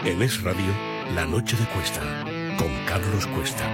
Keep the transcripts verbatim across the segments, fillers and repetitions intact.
En Es Radio, La Noche de Cuesta, con Carlos Cuesta.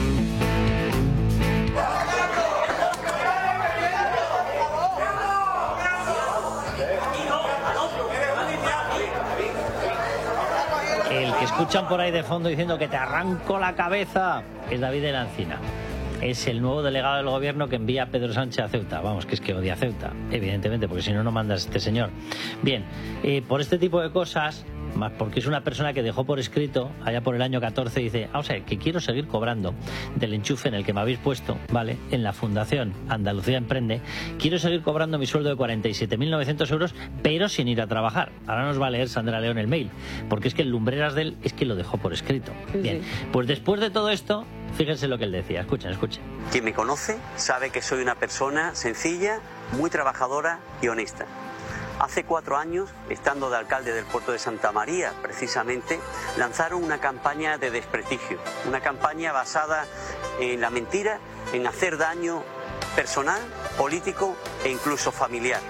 El que escuchan por ahí de fondo diciendo que te arranco la cabeza es David de la Encina. Es el nuevo delegado del gobierno que envía a Pedro Sánchez a Ceuta. Vamos, que es que odia Ceuta, evidentemente, porque si no, no mandas a este señor. Bien, eh, por este tipo de cosas, más porque es una persona que dejó por escrito, allá por el año catorce, dice, ah, o sea, que quiero seguir cobrando del enchufe en el que me habéis puesto, ¿vale?, en la Fundación Andalucía Emprende, quiero seguir cobrando mi sueldo de cuarenta y siete mil novecientos euros, pero sin ir a trabajar. Ahora nos va a leer Sandra León el mail, porque es que el lumbreras de él es que lo dejó por escrito. Bien, pues después de todo esto, fíjense lo que él decía. Escuchen, escuchen. Quien me conoce sabe que soy una persona sencilla, muy trabajadora y honesta. Hace cuatro años, estando de alcalde del puerto de Santa María, precisamente, lanzaron una campaña de desprestigio, una campaña basada en la mentira, en hacer daño personal, político e incluso familiar.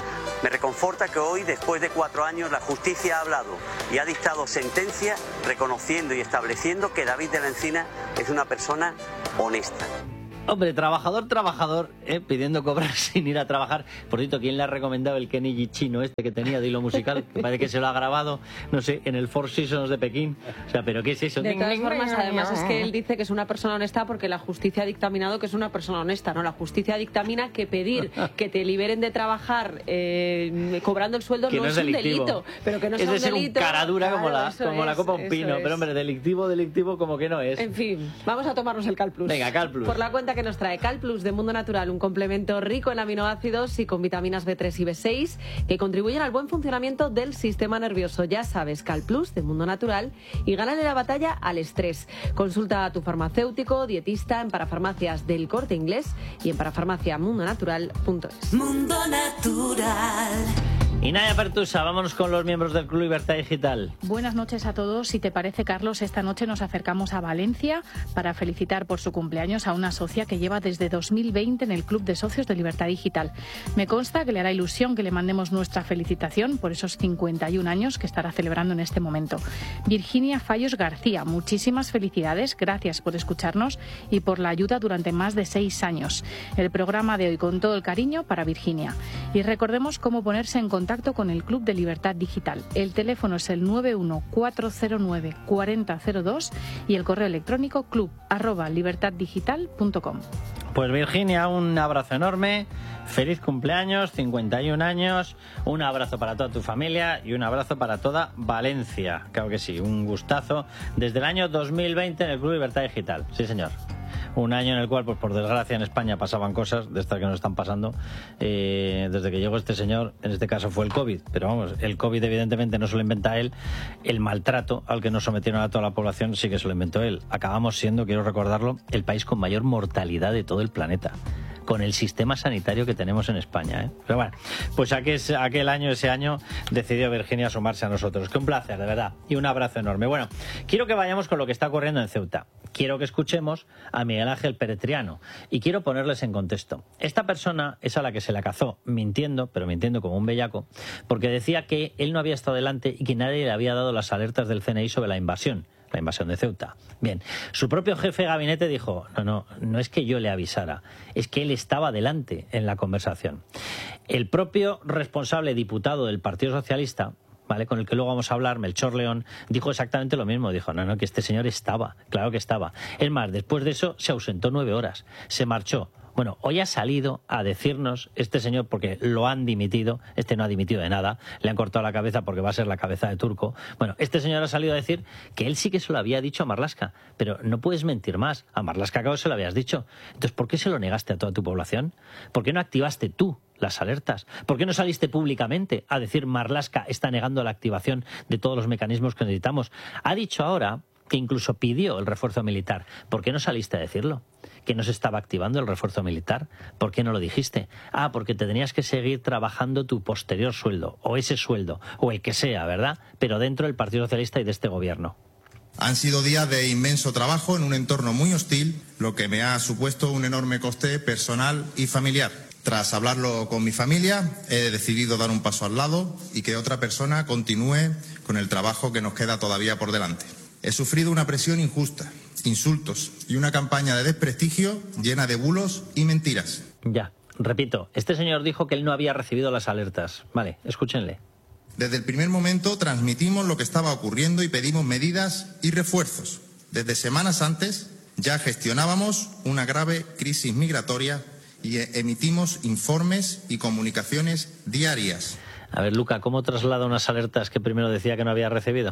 Me reconforta que hoy, después de cuatro años, la justicia ha hablado y ha dictado sentencia reconociendo y estableciendo que David de la Encina es una persona honesta. Hombre, trabajador, trabajador, ¿eh? Pidiendo cobrar sin ir a trabajar. Por cierto, ¿quién le ha recomendado el Kenny chino este que tenía de hilo musical? Que parece que se lo ha grabado, no sé, en el Four Seasons de Pekín. O sea, ¿pero qué es eso? De todas formas, además es que él dice que es una persona honesta porque la justicia ha dictaminado que es una persona honesta, ¿no? La justicia dictamina que pedir que te liberen de trabajar eh, cobrando el sueldo no, no es, es un delito. Pero que no es sea de un ser delito. un cara dura claro, como, la, como es, la copa un pino. es. Pero hombre, delictivo, delictivo como que no es. En fin, vamos a tomarnos el Cal Plus. Venga, Cal Plus. Por la cuenta que nos trae Cal Plus de Mundo Natural, un complemento rico en aminoácidos y con vitaminas B tres y B seis que contribuyen al buen funcionamiento del sistema nervioso. Ya sabes, Cal Plus de Mundo Natural y gánale la batalla al estrés. Consulta a tu farmacéutico, dietista en Parafarmacias del Corte Inglés y en parafarmacia mundo natural punto es. Mundo Natural. Y Naya Pertusa, vámonos con los miembros del Club Libertad Digital. Buenas noches a todos. Si te parece, Carlos, esta noche nos acercamos a Valencia para felicitar por su cumpleaños a una socia que lleva desde dos mil veinte en el Club de Socios de Libertad Digital. Me consta que le hará ilusión que le mandemos nuestra felicitación por esos cincuenta y un años que estará celebrando en este momento. Virginia Fallos García, muchísimas felicidades, gracias por escucharnos y por la ayuda durante más de seis años. El programa de hoy con todo el cariño para Virginia. Y recordemos cómo ponerse en contacto con el Club de Libertad Digital. El teléfono es el nueve uno cuatro cero nueve cuatro cero cero dos y el correo electrónico club arroba libertad digital punto com. Pues Virginia, un abrazo enorme, feliz cumpleaños, cincuenta y un años, un abrazo para toda tu familia y un abrazo para toda Valencia. Claro que sí, un gustazo desde el año dos mil veinte en el Club Libertad Digital. Sí, señor. Un año en el cual, pues por desgracia, en España pasaban cosas de estas que nos están pasando eh, desde que llegó este señor. En este caso fue el COVID, pero vamos, el COVID evidentemente no se lo inventa él. El maltrato al que nos sometieron a toda la población sí que se lo inventó él. Acabamos siendo, quiero recordarlo, el país con mayor mortalidad de todo el planeta, con el sistema sanitario que tenemos en España, ¿eh? Pero bueno, pues aquel, aquel año, ese año, decidió Virginia sumarse a nosotros. Que un placer, de verdad, y un abrazo enorme. Bueno, quiero que vayamos con lo que está ocurriendo en Ceuta. Quiero que escuchemos a Miguel Ángel Peretriano y quiero ponerles en contexto. Esta persona es a la que se la cazó mintiendo, pero mintiendo como un bellaco, porque decía que él no había estado delante y que nadie le había dado las alertas del C N I sobre la invasión. La invasión de Ceuta. Bien, su propio jefe de gabinete dijo, no, no, no es que yo le avisara, es que él estaba delante en la conversación. El propio responsable diputado del Partido Socialista, ¿vale?, con el que luego vamos a hablar, Melchor León, dijo exactamente lo mismo. Dijo, no, no, que este señor estaba, claro que estaba. Es más, después de eso se ausentó nueve horas, se marchó. Bueno, hoy ha salido a decirnos este señor, porque lo han dimitido, este no ha dimitido de nada, le han cortado la cabeza porque va a ser la cabeza de turco. Bueno, este señor ha salido a decir que él sí que se lo había dicho a Marlaska, pero no puedes mentir más. A Marlaska acabo se lo habías dicho. Entonces, ¿por qué se lo negaste a toda tu población? ¿Por qué no activaste tú las alertas? ¿Por qué no saliste públicamente a decir Marlaska está negando la activación de todos los mecanismos que necesitamos? Ha dicho ahora que incluso pidió el refuerzo militar. ¿Por qué no saliste a decirlo? ¿Que no se estaba activando el refuerzo militar? ¿Por qué no lo dijiste? Ah, porque te tenías que seguir trabajando tu posterior sueldo, o ese sueldo, o el que sea, ¿verdad? Pero dentro del Partido Socialista y de este gobierno. Han sido días de inmenso trabajo en un entorno muy hostil, lo que me ha supuesto un enorme coste personal y familiar. Tras hablarlo con mi familia, he decidido dar un paso al lado y que otra persona continúe con el trabajo que nos queda todavía por delante. He sufrido una presión injusta, insultos y una campaña de desprestigio llena de bulos y mentiras. Ya, repito, este señor dijo que él no había recibido las alertas. Vale, escúchenle. Desde el primer momento transmitimos lo que estaba ocurriendo y pedimos medidas y refuerzos. Desde semanas antes ya gestionábamos una grave crisis migratoria y emitimos informes y comunicaciones diarias. A ver, Luca, ¿cómo traslada unas alertas que primero decía que no había recibido?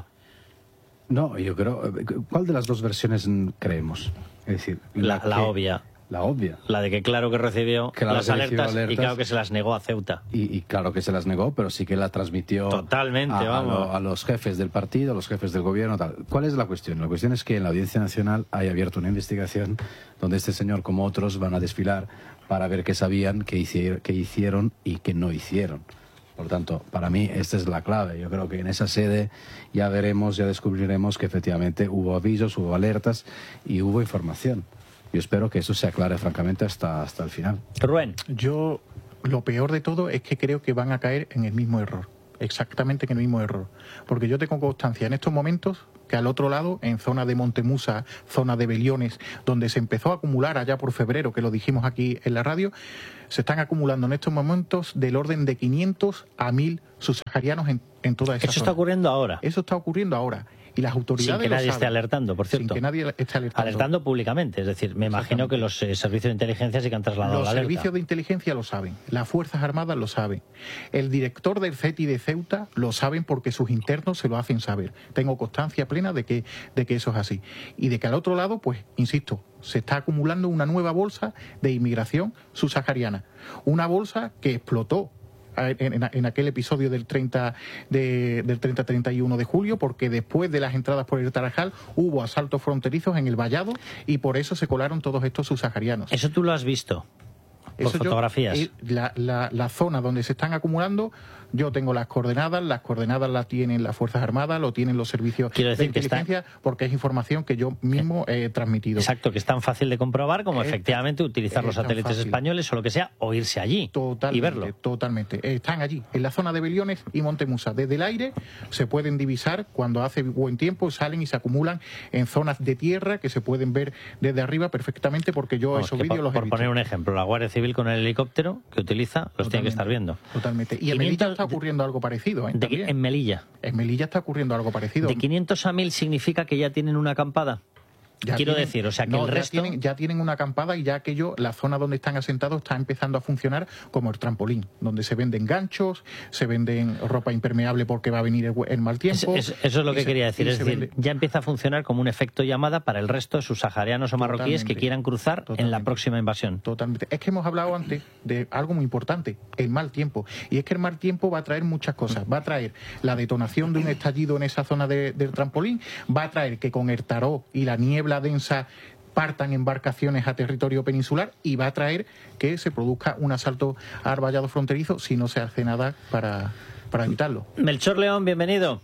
No, yo creo... ¿Cuál de las dos versiones creemos? Es decir, la, la que, obvia. La obvia. La de que claro que recibió claro las que alertas, recibió alertas y claro que se las negó a Ceuta. Y, y claro que se las negó, pero sí que la transmitió totalmente, a, vamos. A, lo, a los jefes del partido, a los jefes del gobierno, tal. ¿Cuál es la cuestión? La cuestión es que en la Audiencia Nacional hay abierto una investigación donde este señor, como otros, van a desfilar para ver qué sabían, qué hicieron, qué hicieron y qué no hicieron. Por tanto, para mí esta es la clave. Yo creo que en esa sede ya veremos, ya descubriremos que efectivamente hubo avisos, hubo alertas y hubo información. Yo espero que eso se aclare francamente hasta, hasta el final. Rubén. Yo, lo peor de todo es que creo que van a caer en el mismo error. Exactamente en el mismo error. Porque yo tengo constancia en estos momentos que al otro lado, en zona de Montemusa, zona de Beliones, donde se empezó a acumular allá por febrero, que lo dijimos aquí en la radio, se están acumulando en estos momentos del orden de quinientos a mil subsaharianos en, en toda esa Eso zona. está ocurriendo ahora. Eso está ocurriendo ahora. Y las autoridades Sin que nadie lo esté saben. alertando, por cierto. Sin que nadie esté alertando. Alertando públicamente. Es decir, me imagino que los eh, servicios de inteligencia sí que han trasladado Los la alerta. servicios de inteligencia lo saben, las Fuerzas Armadas lo saben, el director del C E T I de Ceuta lo saben porque sus internos se lo hacen saber. Tengo constancia plena de que, de que eso es así. Y de que al otro lado, pues, insisto, se está acumulando una nueva bolsa de inmigración subsahariana. Una bolsa que explotó En, en, en aquel episodio del treinta de, del treinta treinta y uno de julio, porque después de las entradas por el Tarajal hubo asaltos fronterizos en el Vallado y por eso se colaron todos estos subsaharianos. Eso tú lo has visto por Eso fotografías. Yo, la, la, la zona donde se están acumulando, yo tengo las coordenadas, las coordenadas las tienen las Fuerzas Armadas, lo tienen los servicios Quiero decir de inteligencia, está... porque es información que yo mismo he transmitido. Exacto, que es tan fácil de comprobar como es, efectivamente utilizar los satélites fácil. españoles o lo que sea, o irse allí totalmente, y verlo. Totalmente. Están allí, en la zona de Beliones y Montemusa. Desde el aire se pueden divisar cuando hace buen tiempo, salen y se acumulan en zonas de tierra que se pueden ver desde arriba perfectamente, porque yo Vamos, esos vídeos por, los he Por visto. poner un ejemplo, la Guardia Civil con el helicóptero que utiliza, los Totalmente, tiene que estar viendo. Totalmente. Y en Melilla está ocurriendo algo parecido. ¿eh? De, en Melilla. En Melilla está ocurriendo algo parecido. ¿De quinientos a mil significa que ya tienen una acampada? Ya Quiero tienen, decir, o sea, que no, el resto... Ya tienen, ya tienen una acampada y ya aquello, la zona donde están asentados está empezando a funcionar como el trampolín, donde se venden ganchos, se venden ropa impermeable porque va a venir el, el mal tiempo. Es, es, eso es lo que se, quería decir, es decir, vende... ya empieza a funcionar como un efecto llamada para el resto de subsaharianos o marroquíes que quieran cruzar totalmente, en la próxima invasión. Totalmente. Es que hemos hablado antes de algo muy importante, el mal tiempo. Y es que el mal tiempo va a traer muchas cosas. Va a traer la detonación de un estallido en esa zona de, del trampolín, va a traer que con el taró y la niebla densa partan embarcaciones a territorio peninsular y va a traer que se produzca un asalto al vallado fronterizo si no se hace nada para, para evitarlo. Melchor León, bienvenido.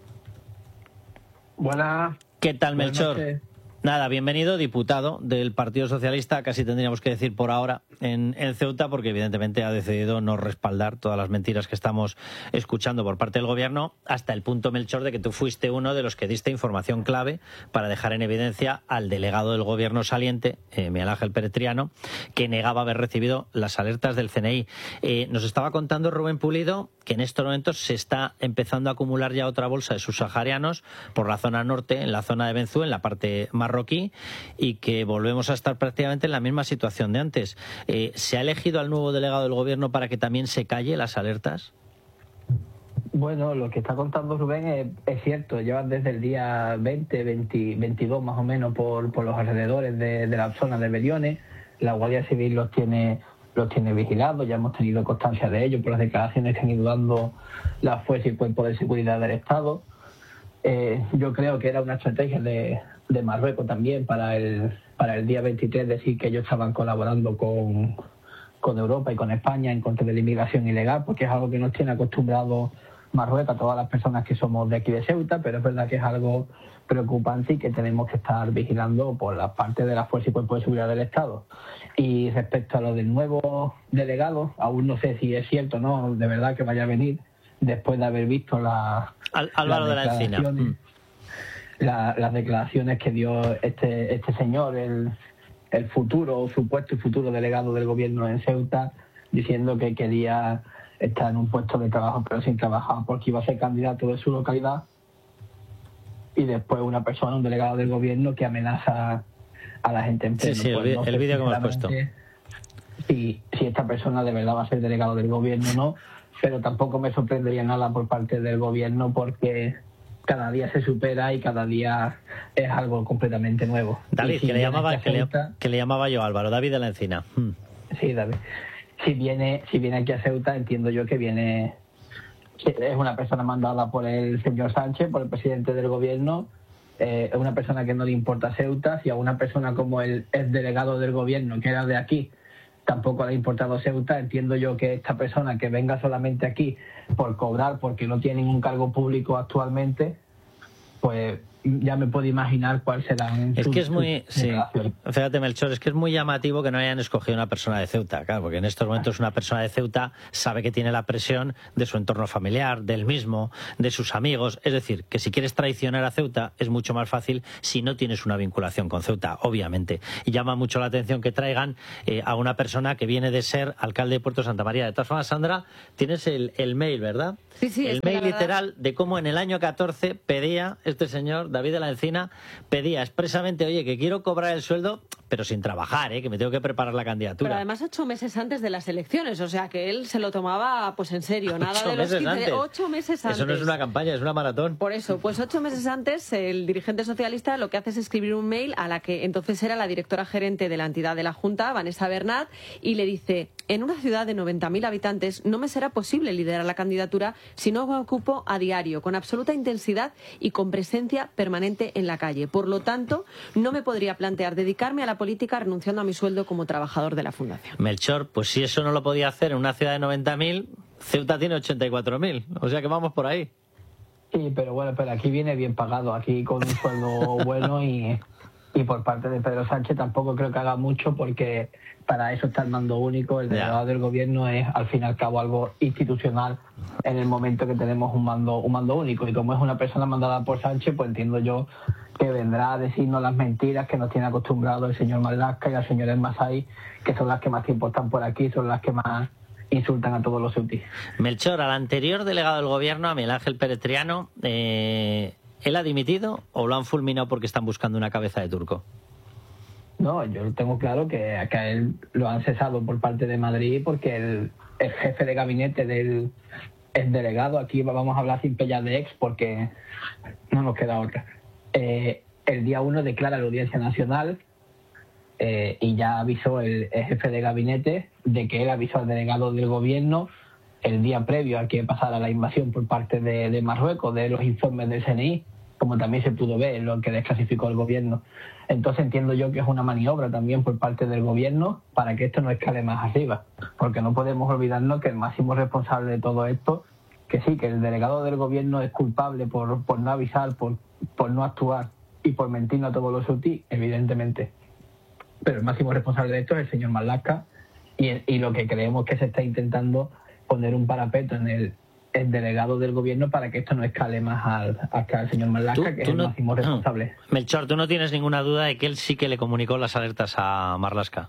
Buenas. ¿Qué tal, Melchor? Buenas noches. Nada, bienvenido, diputado del Partido Socialista, casi tendríamos que decir por ahora, en, en Ceuta, porque evidentemente ha decidido no respaldar todas las mentiras que estamos escuchando por parte del Gobierno, hasta el punto, Melchor, de que tú fuiste uno de los que diste información clave para dejar en evidencia al delegado del Gobierno saliente, eh, Miguel Ángel Pérez Triano, que negaba haber recibido las alertas del C N I. Eh, nos estaba contando Rubén Pulido que en estos momentos se está empezando a acumular ya otra bolsa de subsaharianos por la zona norte, en la zona de Benzú, en la parte marroquí, y que volvemos a estar prácticamente en la misma situación de antes. Eh, ¿Se ha elegido al nuevo delegado del Gobierno para que también se calle las alertas? Bueno, lo que está contando Rubén es, es cierto. Llevan desde el día veinte, veinte, veintidós más o menos por, por los alrededores de, de la zona de Beliones. La Guardia Civil los tiene... los tiene vigilados, ya hemos tenido constancia de ello por las declaraciones que han ido dando la Fuerza y Cuerpo de Seguridad del Estado. Eh, yo creo que era una estrategia de, de Marruecos también para el, para el día veintitrés decir que ellos estaban colaborando con, con Europa y con España en contra de la inmigración ilegal, porque es algo que nos tiene acostumbrados Marruecos a todas las personas que somos de aquí de Ceuta, pero es verdad que es algo preocupante y que tenemos que estar vigilando por la parte de la Fuerza y Cuerpo de Seguridad del Estado. Y respecto a lo del nuevo delegado, aún no sé si es cierto o no, de verdad que vaya a venir después de haber visto la, Al, Álvaro de la Encina. La, las declaraciones que dio este este señor, el, el futuro, supuesto y futuro delegado del gobierno en Ceuta, diciendo que quería estar en un puesto de trabajo pero sin trabajar porque iba a ser candidato de su localidad, y después una persona, un delegado del gobierno, que amenaza a la gente en pleno. Sí, sí, pues, el, no el vídeo que hemos puesto. Si, si esta persona de verdad va a ser delegado del gobierno o no, pero tampoco me sorprendería nada por parte del gobierno, porque cada día se supera y cada día es algo completamente nuevo. David, si que, le llamaba, que, le, Ceuta, que le llamaba yo Álvaro, David de la Encina. Hmm. Sí, David. Si viene, si viene aquí a Ceuta, entiendo yo que viene, que es una persona mandada por el señor Sánchez, por el presidente del gobierno. Eh, es una persona que no le importa Ceuta. Si a una persona como el, el delegado del gobierno, que era de aquí, tampoco le ha importado Ceuta, entiendo yo que esta persona que venga solamente aquí por cobrar, porque no tiene ningún cargo público actualmente, pues ya me puedo imaginar cuál será. Es que es muy, sí, fíjate, Melchor, es que es muy llamativo que no hayan escogido una persona de Ceuta, claro, porque en estos momentos una persona de Ceuta sabe que tiene la presión de su entorno familiar, del mismo, de sus amigos. Es decir, que si quieres traicionar a Ceuta es mucho más fácil si no tienes una vinculación con Ceuta, obviamente. Y llama mucho la atención que traigan eh, a una persona que viene de ser alcalde de Puerto Santa María. De todas formas, Sandra, tienes el, el mail, ¿verdad? Sí, sí. El mail literal de cómo en el año catorce pedía este señor, David de la Encina, pedía expresamente, oye, que quiero cobrar el sueldo, pero sin trabajar, ¿eh? Que me tengo que preparar la candidatura. Pero además ocho meses antes de las elecciones, o sea que él se lo tomaba pues en serio, nada ocho de los meses quince, antes. ocho meses antes. Eso no es una campaña, es una maratón. Por eso, pues ocho meses antes, el dirigente socialista lo que hace es escribir un mail a la que entonces era la directora gerente de la entidad de la Junta, Vanessa Bernat, y le dice: en una ciudad de noventa mil habitantes no me será posible liderar la candidatura si no me ocupo a diario, con absoluta intensidad y con presencia permanente en la calle. Por lo tanto, no me podría plantear dedicarme a la política renunciando a mi sueldo como trabajador de la Fundación. Melchor, pues si eso no lo podía hacer en una ciudad de noventa mil, Ceuta tiene ochenta y cuatro mil, o sea que vamos por ahí. Sí, pero bueno, pero aquí viene bien pagado, aquí con un sueldo bueno y, y por parte de Pedro Sánchez tampoco creo que haga mucho, porque para eso está el mando único. El delegado yeah. del gobierno es al fin y al cabo algo institucional en el momento que tenemos un mando un mando único, y como es una persona mandada por Sánchez, pues entiendo yo que vendrá a decirnos las mentiras que nos tiene acostumbrados el señor Marlaska y la señora Masai, que son las que más tiempo están por aquí, son las que más insultan a todos los ceutíes. Melchor, al anterior delegado del gobierno, a Miguel Ángel Pérez Triano, eh, ¿él ha dimitido o lo han fulminado porque están buscando una cabeza de turco? No, yo tengo claro que a él lo han cesado por parte de Madrid, porque el, el jefe de gabinete del el delegado, aquí vamos a hablar sin pellas de ex porque no nos queda otra, eh, el día uno declara la Audiencia Nacional eh, y ya avisó el, el jefe de gabinete de que él avisó al delegado del gobierno el día previo a que pasara la invasión por parte de, de Marruecos, de los informes del C N I, como también se pudo ver en lo que desclasificó el gobierno. Entonces entiendo yo que es una maniobra también por parte del gobierno para que esto no escale más arriba, porque no podemos olvidarnos que el máximo responsable de todo esto, que sí, que el delegado del gobierno es culpable por, por no avisar, por, por no actuar y por mentirnos a todos los ceutí, evidentemente, pero el máximo responsable de esto es el señor Marlaska, y, y lo que creemos que se está intentando poner un parapeto en el el delegado del gobierno para que esto no escale más al, hasta el señor Marlaska, que es el no, máximo responsable. No. Melchor, tú no tienes ninguna duda de que él sí que le comunicó las alertas a Marlaska.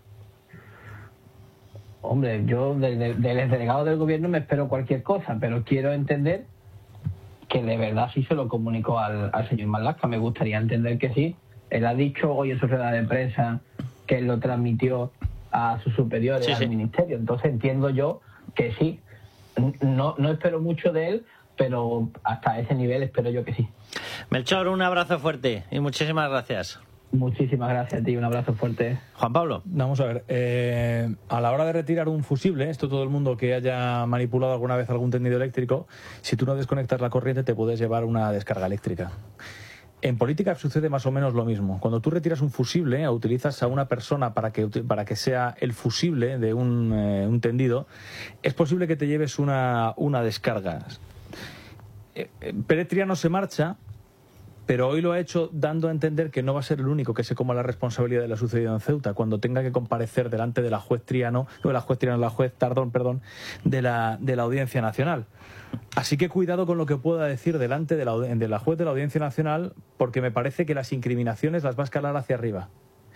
Hombre, yo del, del, del delegado del gobierno me espero cualquier cosa, pero quiero entender que de verdad sí se lo comunicó al, al señor Marlaska. Me gustaría entender que sí. Él ha dicho hoy en su rueda de prensa que él lo transmitió a sus superiores, sí, al sí. ministerio. Entonces entiendo yo que sí. No, no espero mucho de él, pero hasta ese nivel espero yo que sí. Melchor, un abrazo fuerte y muchísimas gracias. Muchísimas gracias a ti, un abrazo fuerte. Juan Pablo. Vamos a ver, eh, a la hora de retirar un fusible, esto todo el mundo que haya manipulado alguna vez algún tendido eléctrico, si tú no desconectas la corriente te puedes llevar una descarga eléctrica. En política sucede más o menos lo mismo. Cuando tú retiras un fusible o utilizas a una persona para que, para que sea el fusible de un, eh, un tendido, es posible que te lleves una, una descarga. Eh, Pérez Triano se marcha pero hoy lo ha hecho dando a entender que no va a ser el único que se coma la responsabilidad de lo sucedido en Ceuta, cuando tenga que comparecer delante de la juez Triano, o de la juez Triano, la juez Tardón, perdón, de la, de la Audiencia Nacional. Así que cuidado con lo que pueda decir delante de la, de la juez de la Audiencia Nacional, porque me parece que las incriminaciones las va a escalar hacia arriba.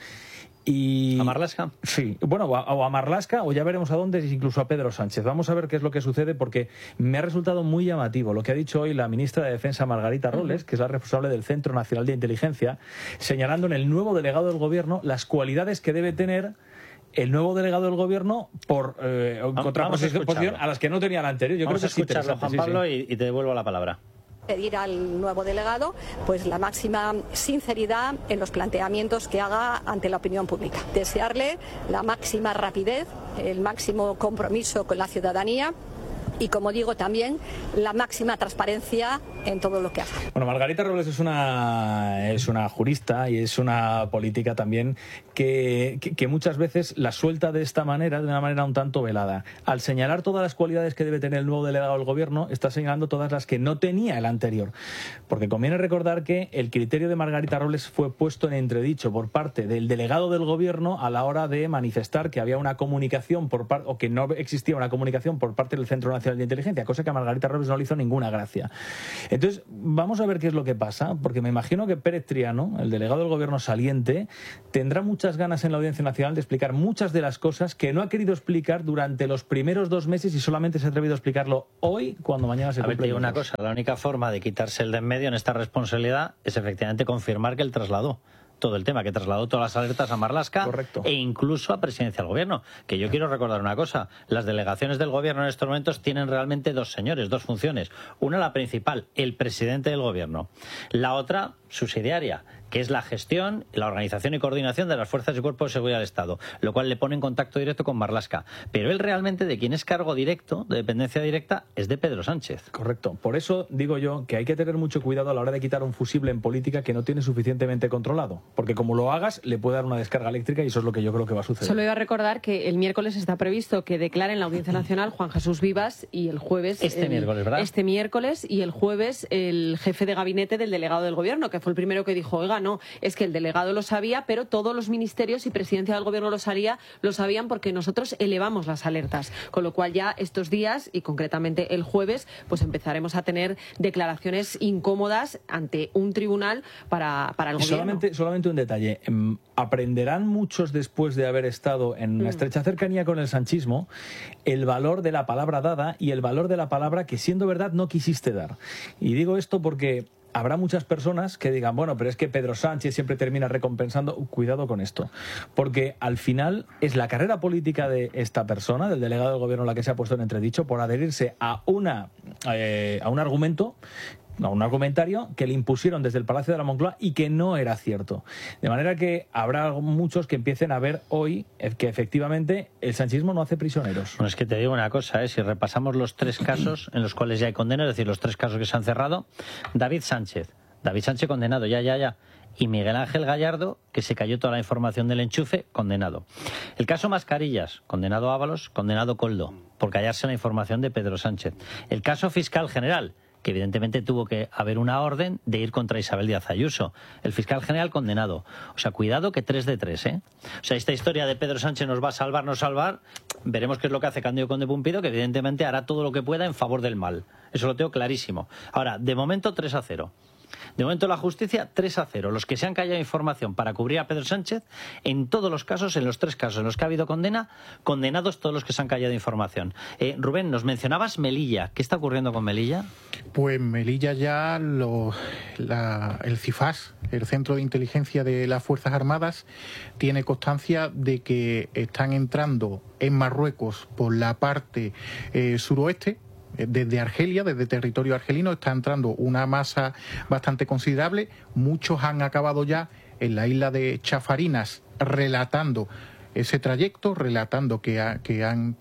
Y... ¿A Marlaska? Sí, bueno, o a, o a Marlaska, o ya veremos a dónde, incluso a Pedro Sánchez. Vamos a ver qué es lo que sucede, porque me ha resultado muy llamativo lo que ha dicho hoy la ministra de Defensa, Margarita Robles, uh-huh. que es la responsable del Centro Nacional de Inteligencia, señalando en el nuevo delegado del Gobierno las cualidades que debe tener el nuevo delegado del Gobierno por eh, contraposición a, a las que no tenía el anterior. Yo Vamos creo que a escucharlo, Juan Pablo, sí, sí. Y, y te devuelvo la palabra. Pedir al nuevo delegado pues la máxima sinceridad en los planteamientos que haga ante la opinión pública. Desearle la máxima rapidez, el máximo compromiso con la ciudadanía y, como digo, también la máxima transparencia en todo lo que haga. Bueno, Margarita Robles es una, es una jurista y es una política también que, que, que muchas veces la suelta de esta manera, de una manera un tanto velada. Al señalar todas las cualidades que debe tener el nuevo delegado del Gobierno, está señalando todas las que no tenía el anterior. Porque conviene recordar que el criterio de Margarita Robles fue puesto en entredicho por parte del delegado del Gobierno a la hora de manifestar que había una comunicación por parte, o que no existía una comunicación por parte del Centro Nacional de Inteligencia, cosa que a Margarita Robles no le hizo ninguna gracia. Entonces, vamos a ver qué es lo que pasa, porque me imagino que Pérez Triano, el delegado del Gobierno saliente, tendrá muchas ganas en la Audiencia Nacional de explicar muchas de las cosas que no ha querido explicar durante los primeros dos meses y solamente se ha atrevido a explicarlo hoy, cuando mañana se cumple. A ver, te digo una cosa, la única forma de quitarse el de en medio en esta responsabilidad es efectivamente confirmar que él trasladó todo el tema, que trasladó todas las alertas a Marlaska. Correcto. E incluso a Presidencia del Gobierno. Que yo quiero recordar una cosa, las delegaciones del Gobierno en estos momentos tienen realmente dos señores, dos funciones. Una, la principal, el presidente del Gobierno. La otra, subsidiaria, que es la gestión, la organización y coordinación de las fuerzas y cuerpos de seguridad del Estado, lo cual le pone en contacto directo con Marlaska. Pero él realmente, de quien es cargo directo, de dependencia directa, es de Pedro Sánchez. Correcto. Por eso digo yo que hay que tener mucho cuidado a la hora de quitar un fusible en política que no tiene suficientemente controlado. Porque como lo hagas, le puede dar una descarga eléctrica y eso es lo que yo creo que va a suceder. Solo iba a recordar que el miércoles está previsto que declare en la Audiencia Nacional Juan Jesús Vivas y el jueves... Este el, miércoles, ¿verdad? Este miércoles y el jueves el jefe de gabinete del delegado del Gobierno, que fue el primero que dijo, oiga, no, es que el delegado lo sabía, pero todos los ministerios y presidencia del Gobierno lo sabía, lo sabían porque nosotros elevamos las alertas. Con lo cual ya estos días, y concretamente el jueves, pues empezaremos a tener declaraciones incómodas ante un tribunal para, para el Gobierno. Solamente, solamente un detalle. Aprenderán muchos, después de haber estado en una estrecha cercanía con el sanchismo, el valor de la palabra dada y el valor de la palabra que, siendo verdad, no quisiste dar. Y digo esto porque habrá muchas personas que digan, bueno, pero es que Pedro Sánchez siempre termina recompensando. Cuidado con esto, porque al final es la carrera política de esta persona, del delegado del Gobierno, la que se ha puesto en entredicho por adherirse a una eh, a un argumento, a un argumentario que le impusieron desde el Palacio de la Moncloa y que no era cierto. De manera que habrá muchos que empiecen a ver hoy que efectivamente el sanchismo no hace prisioneros. Bueno, es que te digo una cosa, ¿eh? Si repasamos los tres casos en los cuales ya hay condena, es decir, los tres casos que se han cerrado, David Sánchez, David Sánchez condenado, ya, ya, ya, y Miguel Ángel Gallardo, que se cayó toda la información del enchufe, condenado. El caso Mascarillas, condenado Ábalos, condenado Coldo, por callarse la información de Pedro Sánchez. El caso Fiscal General, que evidentemente tuvo que haber una orden de ir contra Isabel Díaz Ayuso. El fiscal general condenado. O sea, cuidado que tres de tres, ¿eh? O sea, esta historia de Pedro Sánchez nos va a salvar, no salvar, veremos qué es lo que hace Cándido Conde Pumpido, que evidentemente hará todo lo que pueda en favor del mal. Eso lo tengo clarísimo. Ahora, de momento tres a cero. De momento la justicia tres a cero. Los que se han callado información para cubrir a Pedro Sánchez, en todos los casos, en los tres casos en los que ha habido condena, condenados todos los que se han callado información. Eh, Rubén, nos mencionabas Melilla. ¿Qué está ocurriendo con Melilla? Pues Melilla ya lo, la, el CIFAS, el Centro de Inteligencia de las Fuerzas Armadas, tiene constancia de que están entrando en Marruecos por la parte eh, suroeste. Desde Argelia, desde territorio argelino, está entrando una masa bastante considerable. Muchos han acabado ya en la isla de Chafarinas relatando ese trayecto, relatando que, ha, que han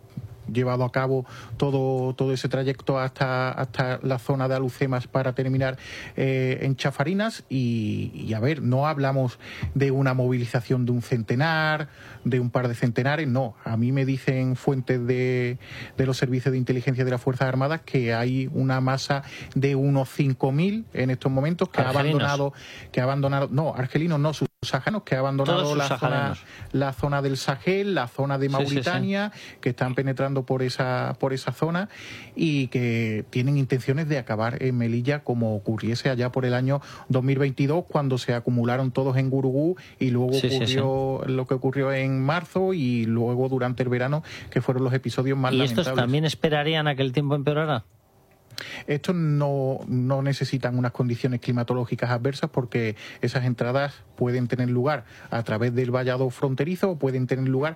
llevado a cabo todo, todo ese trayecto hasta, hasta la zona de Alucemas para terminar eh, en Chafarinas y, y a ver, no hablamos de una movilización de un centenar, de un par de centenares, no. A mí me dicen fuentes de, de los servicios de inteligencia de las Fuerzas Armadas que hay una masa de unos cinco mil en estos momentos que ha abandonado, que ha abandonado, no, argelinos no, sus sahanos, que ha abandonado la zona, la zona del Sahel, la zona de Mauritania, sí, sí, sí. que están penetrando por esa, por esa zona y que tienen intenciones de acabar en Melilla como ocurriese allá por el año dos mil veintidós cuando se acumularon todos en Gurugú y luego sí, ocurrió sí, sí. lo que ocurrió en marzo y luego durante el verano que fueron los episodios más ¿Y lamentables. estos también esperarían a que el tiempo empeorara? Estos no, no necesitan unas condiciones climatológicas adversas porque esas entradas pueden tener lugar a través del vallado fronterizo o pueden tener lugar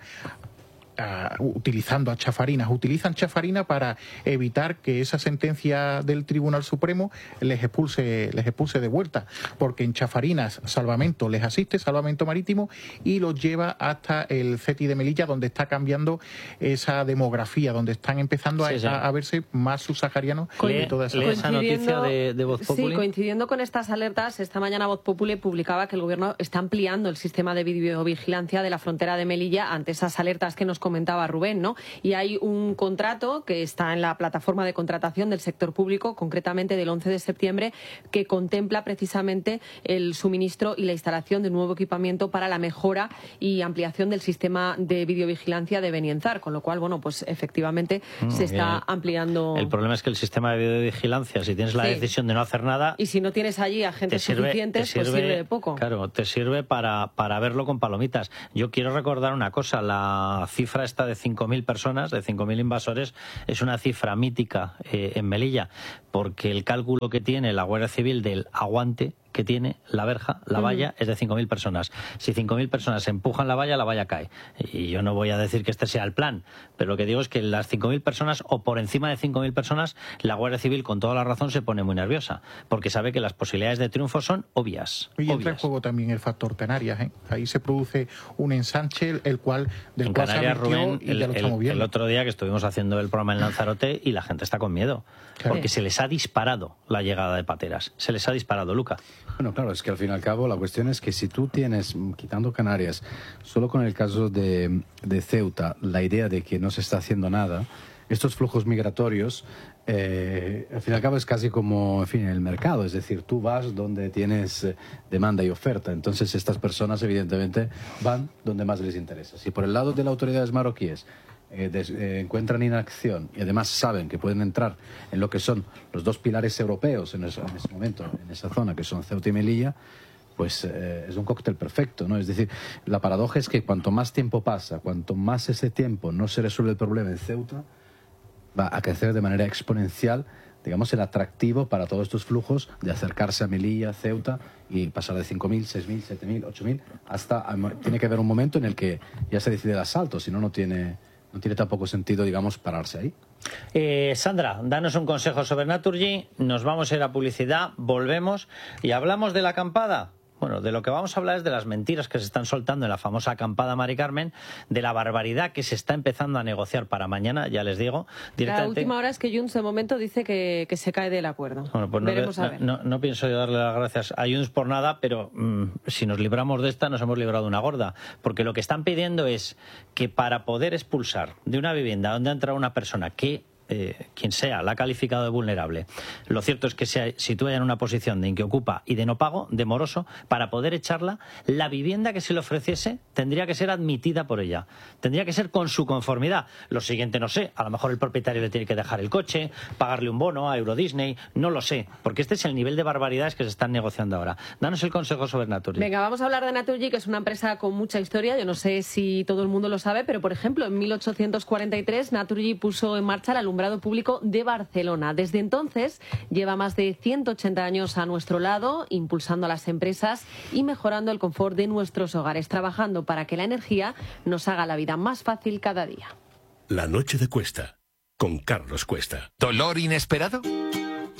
Uh, utilizando a chafarinas. Utilizan chafarina para evitar que esa sentencia del Tribunal Supremo les expulse, les expulse de vuelta, porque en Chafarinas Salvamento les asiste, Salvamento Marítimo, y los lleva hasta el CETI de Melilla, donde está cambiando esa demografía, donde están empezando sí, a, sí. a, a verse más subsaharianos y toda esa, esa noticia de, de Voz Populi. Sí, coincidiendo con estas alertas, esta mañana Voz Populi publicaba que el gobierno está ampliando el sistema de videovigilancia de la frontera de Melilla ante esas alertas que nos comentaba Rubén, ¿no? Y hay un contrato que está en la plataforma de contratación del sector público, concretamente del once de septiembre, que contempla precisamente el suministro y la instalación de nuevo equipamiento para la mejora y ampliación del sistema de videovigilancia de Benienzar, con lo cual, bueno, pues efectivamente mm, se está bien. ampliando. El problema es que el sistema de videovigilancia, si tienes la sí. decisión de no hacer nada... Y si no tienes allí agentes sirve, suficientes, sirve, pues sirve de poco. Claro, te sirve para, para verlo con palomitas. Yo quiero recordar una cosa, la cifra esta de cinco mil personas, de cinco mil invasores, es una cifra mítica eh, en Melilla, porque el cálculo que tiene la Guardia Civil del aguante que tiene la verja, la valla, uh-huh. es de cinco mil personas. Si cinco mil personas empujan la valla, la valla cae. Y yo no voy a decir que este sea el plan, pero lo que digo es que las cinco mil personas, o por encima de cinco mil personas, la Guardia Civil, con toda la razón, se pone muy nerviosa, porque sabe que las posibilidades de triunfo son obvias. Y obvias. entra en juego también el factor Canarias, ¿eh? Ahí se produce un ensanche, el cual, del en cual Canarias, se Rubén, y el, ya lo estamos el, viendo. el otro día que estuvimos haciendo el programa en Lanzarote y la gente está con miedo, claro. porque se les ha disparado la llegada de pateras. Se les ha disparado, Luca. Bueno, claro, es que al fin y al cabo la cuestión es que si tú tienes, quitando Canarias, solo con el caso de, de Ceuta, la idea de que no se está haciendo nada, estos flujos migratorios, eh, al fin y al cabo es casi como, en fin, el mercado, es decir, tú vas donde tienes eh, demanda y oferta, entonces estas personas evidentemente van donde más les interesa. Si por el lado de las autoridades marroquíes Eh, des, eh, encuentran inacción y además saben que pueden entrar en lo que son los dos pilares europeos en, eso, en ese momento, en esa zona, que son Ceuta y Melilla, pues eh, es un cóctel perfecto, ¿no? Es decir, la paradoja es que cuanto más tiempo pasa, cuanto más ese tiempo no se resuelve el problema en Ceuta, va a crecer de manera exponencial, digamos, el atractivo para todos estos flujos de acercarse a Melilla, Ceuta, y pasar de cinco mil, seis mil, siete mil, ocho mil, hasta... Tiene que haber un momento en el que ya se decide el asalto, si no, no tiene... No tiene tampoco sentido, digamos, pararse ahí. Eh, Sandra, danos un consejo sobre Naturgy. Nos vamos a ir a publicidad, volvemos y hablamos de la acampada. Bueno, de lo que vamos a hablar es de las mentiras que se están soltando en la famosa acampada Mari Carmen, de la barbaridad que se está empezando a negociar para mañana, ya les digo. La última hora es que Junts de momento dice que, que se cae del acuerdo. Bueno, pues Veremos no, a ver. No, no, no pienso yo darle las gracias a Junts por nada, pero mmm, si nos libramos de esta, nos hemos librado de una gorda. Porque lo que están pidiendo es que para poder expulsar de una vivienda donde ha entrado una persona que... Eh, quien sea, la ha calificado de vulnerable. Lo cierto es que se sitúa en una posición de inquiocupa y de no pago, de moroso, para poder echarla, la vivienda que se le ofreciese tendría que ser admitida por ella. Tendría que ser con su conformidad. Lo siguiente no sé, a lo mejor el propietario le tiene que dejar el coche, pagarle un bono a Euro Disney, no lo sé, porque este es el nivel de barbaridades que se están negociando ahora. Danos el consejo sobre Naturgy. Venga, vamos a hablar de Naturgy, que es una empresa con mucha historia. Yo no sé si todo el mundo lo sabe, pero por ejemplo, en mil ochocientos cuarenta y tres Naturgy puso en marcha la alumbrado público de Barcelona. Desde entonces lleva más de ciento ochenta años a nuestro lado, impulsando a las empresas y mejorando el confort de nuestros hogares, trabajando para que la energía nos haga la vida más fácil cada día. La noche de Cuesta, con Carlos Cuesta. ¿Dolor inesperado?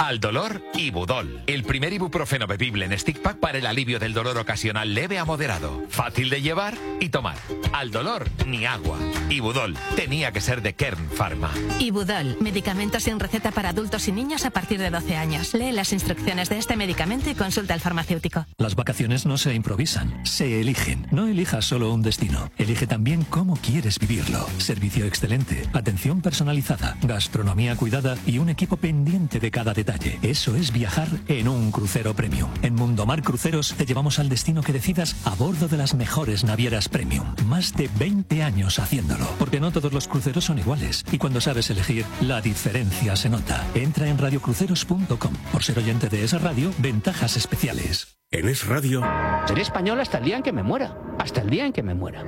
Al dolor, Ibudol. El primer ibuprofeno bebible en stick pack para el alivio del dolor ocasional leve a moderado. Fácil de llevar y tomar. Al dolor, ni agua. Ibudol. Tenía que ser de Kern Pharma. Ibudol. Medicamento sin receta para adultos y niños a partir de doce años. Lee las instrucciones de este medicamento y consulta al farmacéutico. Las vacaciones no se improvisan, se eligen. No elijas solo un destino. Elige también cómo quieres vivirlo. Servicio excelente, atención personalizada, gastronomía cuidada y un equipo pendiente de cada detalle. Eso es viajar en un crucero premium. En Mundomar Cruceros te llevamos al destino que decidas a bordo de las mejores navieras premium. Más de veinte años haciéndolo. Porque no todos los cruceros son iguales. Y cuando sabes elegir, la diferencia se nota. Entra en radio cruceros punto com. Por ser oyente de esa radio, ventajas especiales. En Es Radio. Seré español hasta el día en que me muera. Hasta el día en que me muera.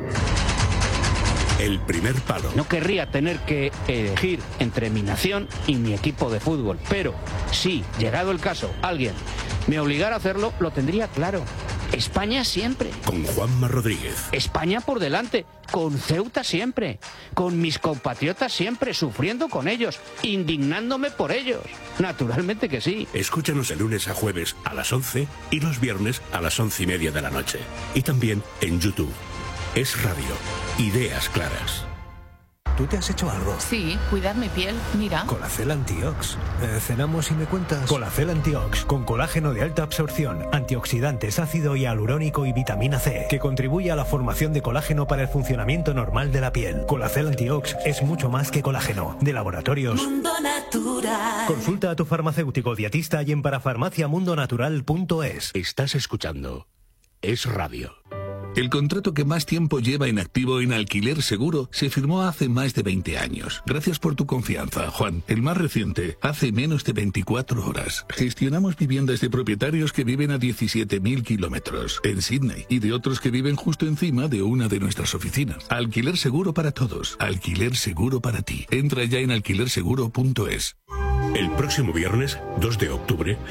El primer palo. No querría tener que elegir entre mi nación y mi equipo de fútbol, pero si, llegado el caso, alguien me obligara a hacerlo, lo tendría claro. España siempre. Con Juanma Rodríguez. España por delante. Con Ceuta siempre. Con mis compatriotas siempre, sufriendo con ellos, indignándome por ellos. Naturalmente que sí. Escúchanos de lunes a jueves a las once y los viernes a las once y media de la noche. Y también en YouTube. Es Radio. Ideas claras. ¿Tú te has hecho algo? Sí, cuidar mi piel, mira. Colacel Antiox. Eh, ¿Cenamos y me cuentas? Colacel Antiox, con colágeno de alta absorción, antioxidantes, ácido hialurónico y vitamina C, que contribuye a la formación de colágeno para el funcionamiento normal de la piel. Colacel Antiox es mucho más que colágeno. De Laboratorios Mundo Natural. Consulta a tu farmacéutico dietista y en parafarmacia mundo natural punto es. Estás escuchando Es Radio. El contrato que más tiempo lleva en activo en Alquiler Seguro se firmó hace más de veinte años. Gracias por tu confianza, Juan. El más reciente, hace menos de veinticuatro horas. Gestionamos viviendas de propietarios que viven a diecisiete mil kilómetros en Sydney y de otros que viven justo encima de una de nuestras oficinas. Alquiler Seguro para todos. Alquiler Seguro para ti. Entra ya en alquiler seguro punto es. El próximo viernes, dos de octubre,